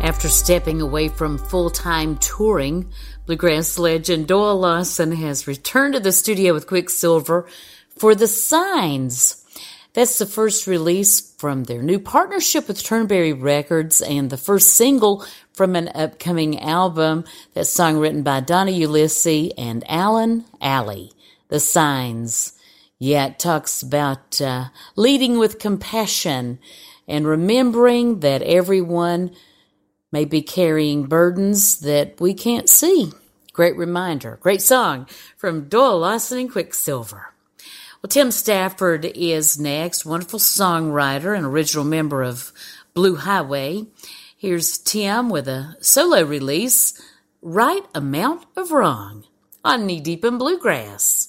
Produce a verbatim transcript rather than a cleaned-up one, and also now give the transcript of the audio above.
After stepping away from full-time touring, bluegrass legend Doyle Lawson has returned to the studio with Quicksilver for The Signs. That's the first release from their new partnership with Turnberry Records and the first single from an upcoming album. That song written by Donna Ulisse and Alan Alley, The Signs. Yeah, it talks about uh, leading with compassion and remembering that everyone may be carrying burdens that we can't see. Great reminder. Great song from Doyle Lawson and Quicksilver. Well, Tim Stafford is next. Wonderful songwriter and original member of Blue Highway. Here's Tim with a solo release, Right Amount of Wrong, on Knee Deep in Bluegrass.